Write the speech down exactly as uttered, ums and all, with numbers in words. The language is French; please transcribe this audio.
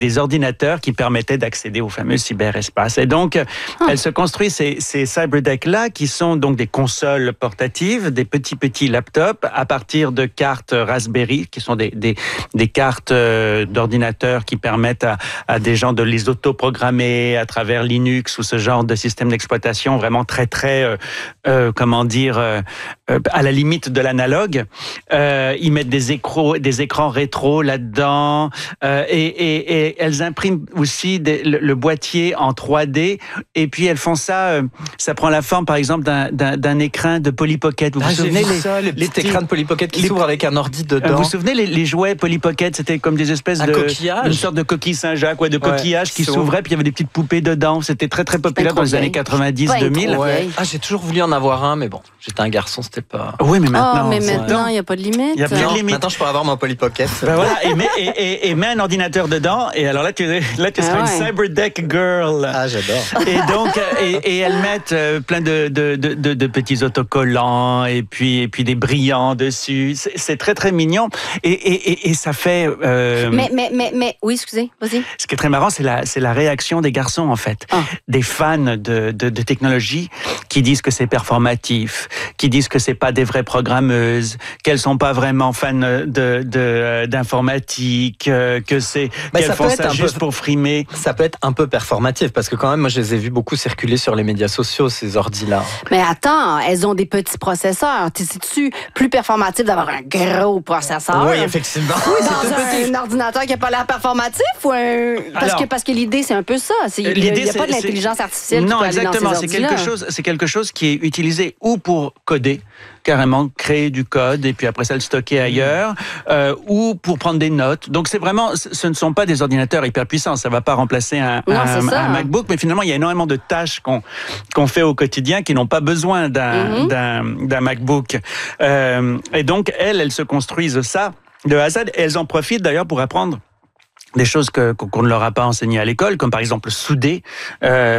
des ordinateurs qui permettaient d'accéder au fameux cyberespace. Et donc, ah. elle se construit ces, ces cyberdecks-là, qui sont donc des consoles portatives, des petits, petits laptops, à partir de cartes Raspberry, qui sont des, des, des cartes euh, d'ordinateurs qui permettent à, à des gens de les autoprogrammer à travers Linux ou ce genre de système d'exploitation vraiment très, très, euh, euh, comment dire, euh, euh, à la limite de l'analogue. Euh, ils mettent des écrans, des écrans rétro là-dedans, euh, et, et, et elles impriment aussi des, le, le boîtier en trois D, et puis elles font ça, euh, ça prend la forme par exemple d'un, d'un, d'un écran de Polly Pocket. Vous ah, vous souvenez les, ça, les, les petits écrans de Polly Pocket qui les, s'ouvrent avec un ordi dedans. Vous vous souvenez les, les jouets Polly Pocket, c'était comme des espèces un de coquillage. Une sorte de coquille Saint-Jacques, ouais, de coquillage ouais, qui s'ouvrait, puis il y avait des petites poupées dedans. C'était très très populaire dans les années quatre-vingt-dix deux mille. Ouais. Ah, j'ai toujours voulu en avoir un, mais bon, j'étais un garçon, c'était pas. Oui, mais maintenant. Oh, mais maintenant, il n'y a pas de limite. Il y a plus de limite. Maintenant, je pourrais avoir mon Polly Pocket. Ben voilà, et mets, et, et, et mets un ordinateur dedans, et alors là, tu, là, tu seras ah ouais. une cyberdeck girl. Ah, j'adore. Et donc, et, et elles mettent plein de, de, de, de, de petits autocollants, et puis, et puis des brillants dessus. C'est, c'est très, très mignon. Et, et, et, et ça fait. Euh... Mais, mais, mais, mais, oui, excusez, vas-y. Ce qui est très marrant, c'est la, c'est la réaction des garçons, en fait. Ah. Des fans de, de, de technologie qui disent que c'est performatif, qui disent que c'est pas des vraies programmeuses, qu'elles sont pas vraiment fans de, de, d'informatique, que c'est, bah, qu'elles ça font ça juste peu, pour frimer. Ça peut être un peu performatif, parce que quand même, moi, je les ai vus beaucoup circuler sur les médias sociaux, ces ordis-là. Mais attends, elles ont des petits processeurs. C'est-tu plus performatif d'avoir un gros processeur? Oui, effectivement. Oui, dans un, un ordinateur qui n'a pas l'air performatif ou un... Parce, Alors, que, parce que l'idée, c'est un peu ça. C'est, il n'y a pas de l'intelligence artificielle non, qui peut aller exactement. dans ces c'est quelque chose, c'est quelque chose qui est utilisé ou pour coder, carrément créer du code et puis après ça le stocker ailleurs, euh, ou pour prendre des notes. Donc c'est vraiment, ce ne sont pas des ordinateurs hyper puissants. Ça va pas remplacer un, non, un, un MacBook, mais finalement il y a énormément de tâches qu'on qu'on fait au quotidien qui n'ont pas besoin d'un mm-hmm. d'un, d'un MacBook. Euh, et donc elles, elles se construisent ça de A à Z. Et elles en profitent d'ailleurs pour apprendre des choses que, qu'on ne leur a pas enseignées à l'école, comme par exemple souder. Euh,